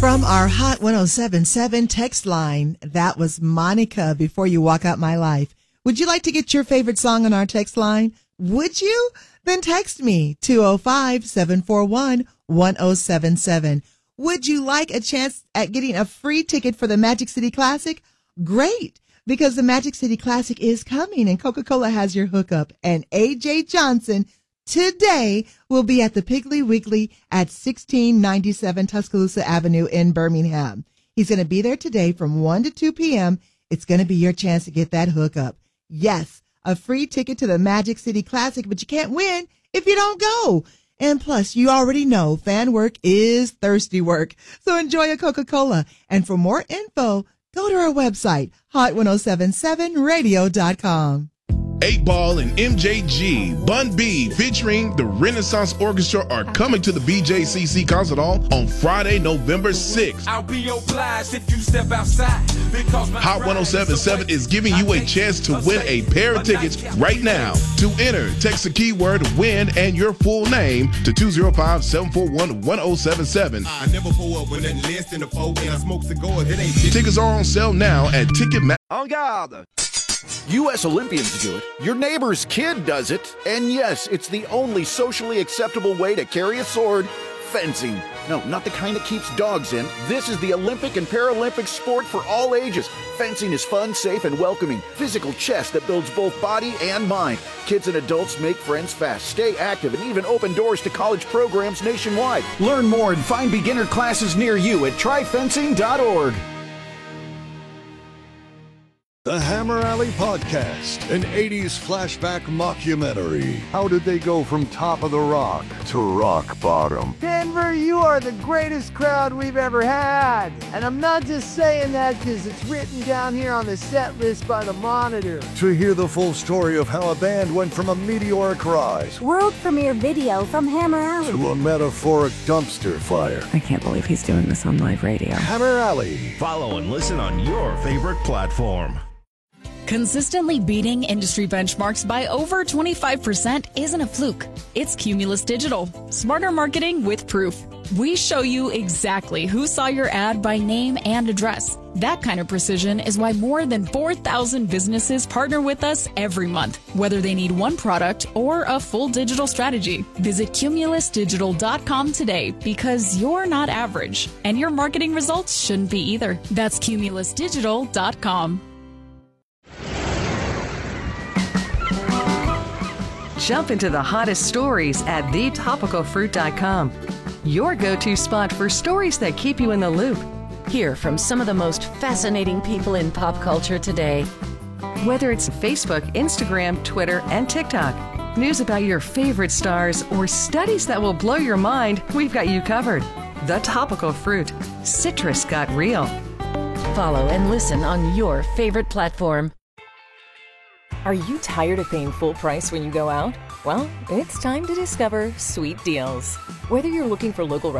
From our Hot 1077 text line, that was Monica, Before You Walk Out My Life. Would you like to get your favorite song on our text line? Would you? Then text me, 205-741-1077. Would you like a chance at getting a free ticket for the Magic City Classic? Great, because the Magic City Classic is coming and Coca-Cola has your hookup. And A.J. Johnson today will be at the Piggly Wiggly at 1697 Tuscaloosa Avenue in Birmingham. He's going to be there today from 1 to 2 p.m. It's going to be your chance to get that hookup. Yes, a free ticket to the Magic City Classic, but you can't win if you don't go. And plus, you already know fan work is thirsty work. So enjoy a Coca-Cola. And for more info, go to our website, hot1077radio.com. 8Ball and MJG, Bun B featuring the Renaissance Orchestra are coming to the BJCC Concert Hall on Friday, November 6th. I'll be obliged if you step outside. Hot 1077 is giving you a chance to win a pair of tickets right now. To enter, text the keyword WIN and your full name to 205-741-1077. I never pull up with nothing less than a four and I smoke cigars. It ain't shit. Tickets are on sale now at Ticketmaster. En garde! U.S. Olympians do it, your neighbor's kid does it, and yes, it's the only socially acceptable way to carry a sword, fencing. No, not the kind that keeps dogs in. This is the Olympic and Paralympic sport for all ages. Fencing is fun, safe, and welcoming. Physical chess that builds both body and mind. Kids and adults make friends fast, stay active, and even open doors to college programs nationwide. Learn more and find beginner classes near you at tryfencing.org. The Hammer Alley Podcast, an 80s flashback mockumentary. How did they go from top of the rock to rock bottom? Denver, you are the greatest crowd we've ever had. And I'm not just saying that because it's written down here on the set list by the Monitor. To hear the full story of how a band went from a meteoric rise, world premiere video from Hammer Alley, to a metaphoric dumpster fire. I can't believe he's doing this on live radio. Hammer Alley. Follow and listen on your favorite platform. Consistently beating industry benchmarks by over 25% isn't a fluke. It's Cumulus Digital. Smarter marketing with proof. We show you exactly who saw your ad by name and address. That kind of precision is why more than 4,000 businesses partner with us every month, whether they need one product or a full digital strategy. Visit cumulusdigital.com today because you're not average, and your marketing results shouldn't be either. That's cumulusdigital.com. Jump into the hottest stories at thetopicalfruit.com. Your go-to spot for stories that keep you in the loop. Hear from some of the most fascinating people in pop culture today. Whether it's Facebook, Instagram, Twitter, and TikTok, news about your favorite stars, or studies that will blow your mind, we've got you covered. The Topical Fruit. Citrus got real. Follow and listen on your favorite platform. Are you tired of paying full price when you go out? Well, it's time to discover Sweet Deals. Whether you're looking for local